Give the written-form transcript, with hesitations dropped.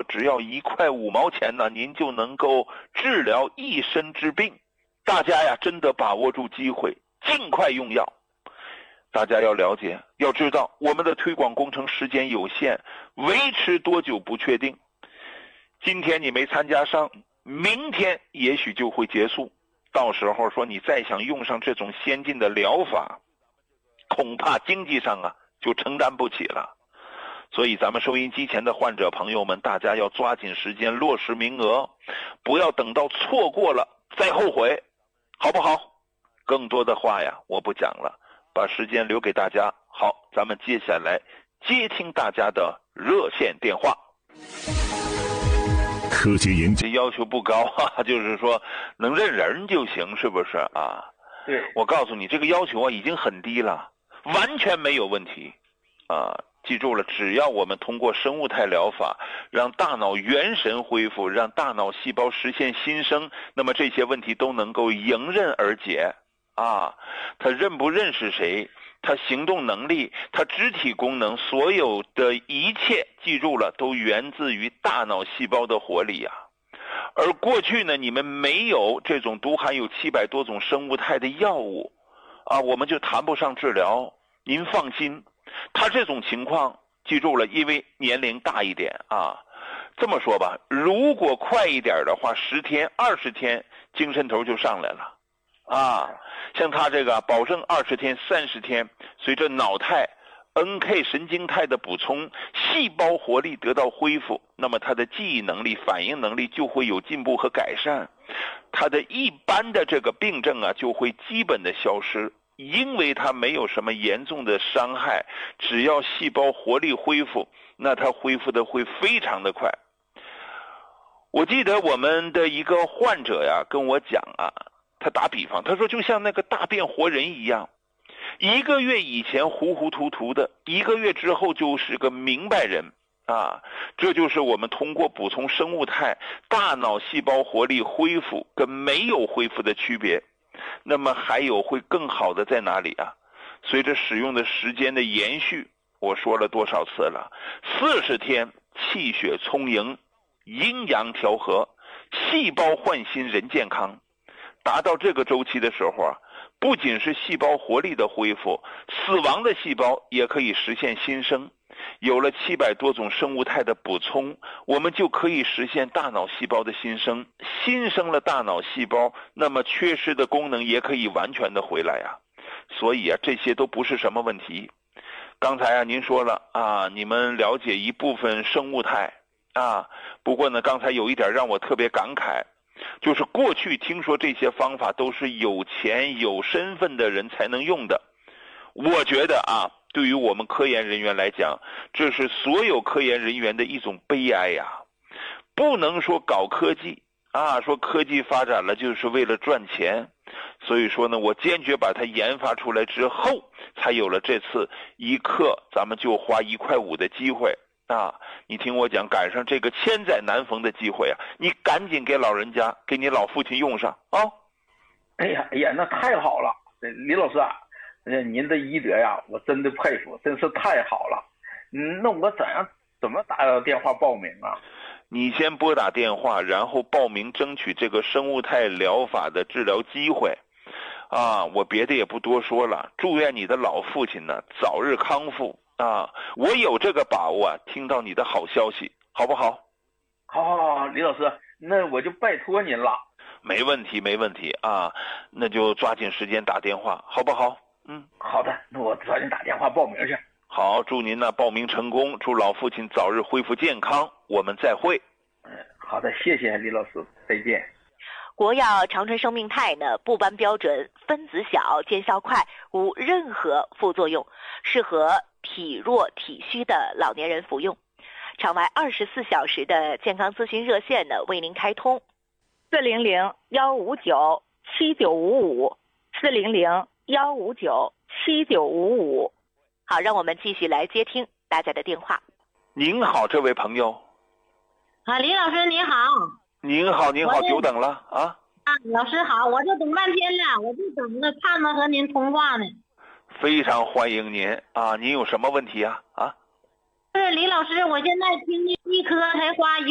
只要1块5毛钱呢，您就能够治疗一身之病。大家呀，真的把握住机会，尽快用药。大家要了解，要知道我们的推广工程时间有限，维持多久不确定。今天你没参加上，明天也许就会结束。到时候说你再想用上这种先进的疗法，恐怕经济上啊就承担不起了。所以咱们收音机前的患者朋友们，大家要抓紧时间落实名额，不要等到错过了再后悔，好不好？更多的话呀我不讲了，把时间留给大家。好，咱们接下来接听大家的热线电话。 科学研究要求不高就是说能认人就行，是不是啊？ 对， 我告诉你，这个要求啊已经很低了，完全没有问题啊！记住了，只要我们通过生物态疗法让大脑元神恢复，让大脑细胞实现新生，那么这些问题都能够迎刃而解啊！他认不认识谁，他行动能力，他肢体功能，所有的一切，记住了，都源自于大脑细胞的活力啊！而过去呢，你们没有这种都含有700多种生物态的药物啊，我们就谈不上治疗。您放心，他这种情况记住了，因为年龄大一点啊，这么说吧，如果快一点的话，10天20天精神头就上来了啊。像他这个保证20天30天，随着脑态 NK 神经肽的补充，细胞活力得到恢复，那么他的记忆能力、反应能力就会有进步和改善，他的一般的这个病症啊就会基本的消失，因为他没有什么严重的伤害，只要细胞活力恢复，那他恢复的会非常的快。我记得我们的一个患者呀跟我讲啊，他打比方，他说就像那个大变活人一样，1个月以前糊糊涂涂的，1个月之后就是个明白人啊！这就是我们通过补充生物肽，大脑细胞活力恢复跟没有恢复的区别。那么还有会更好的在哪里啊？随着使用的时间的延续，我说了多少次了，40天气血充盈，阴阳调和，细胞焕新，人健康。达到这个周期的时候啊，不仅是细胞活力的恢复，死亡的细胞也可以实现新生。有了700多种生物肽的补充，我们就可以实现大脑细胞的新生。新生了大脑细胞，那么缺失的功能也可以完全的回来啊。所以啊，这些都不是什么问题。刚才啊您说了啊，你们了解一部分生物肽啊，不过呢刚才有一点让我特别感慨，就是过去听说这些方法都是有钱有身份的人才能用的。我觉得啊，对于我们科研人员来讲，这是所有科研人员的一种悲哀呀。不能说搞科技啊，说科技发展了就是为了赚钱。所以说呢，我坚决把它研发出来之后，才有了这次一克咱们就花1块5的机会啊！你听我讲，赶上这个千载难逢的机会啊，你赶紧给老人家，给你老父亲用上啊！ 哎呀，那太好了，李老师啊，您的医德呀，我真的佩服，真是太好了。那我怎么打电话报名啊？ 你先拨打电话，然后报名争取这个生物肽疗法的治疗机会啊！我别的也不多说了，祝愿你的老父亲呢早日康复啊！我有这个把握啊，听到你的好消息，好不好？ 好，李老师，那我就拜托您了。 没问题啊，那就抓紧时间打电话，好不好？ 好的，那我抓紧打电话报名去。 好，祝您呢报名成功，祝老父亲早日恢复健康，我们再会。 好的，谢谢李老师，再见。 国药长春生命肽呢，不搬标准，分子小，见效快，无任何副作用，适合体弱体虚的老年人服用。场外24小时的健康咨询热线呢为您开通，400-159-7955，400-159-7955。好，让我们继续来接听大家的电话。 您好，这位朋友。 李老师你好。 您好，久等了啊。 老师好，我就等半天了，我就等着盼着和您通话呢。 非常欢迎您啊，您有什么问题啊？ 是李老师，我现在听医科才花